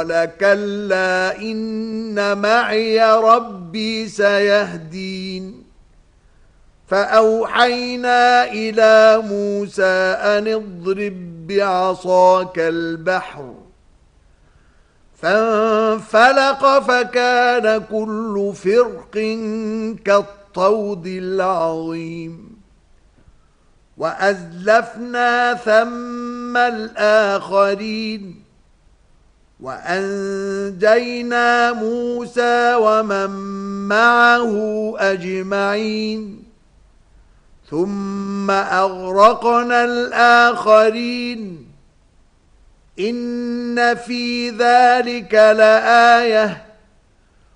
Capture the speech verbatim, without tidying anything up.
قال كلا إن معي ربي سيهدين فأوحينا إلى موسى أن اضرب بعصاك البحر فانفلق فكان كل فرق كالطود العظيم وأزلفنا ثم الآخرين وأنجينا موسى ومن معه أجمعين ثم أغرقنا الآخرين إن في ذلك لآية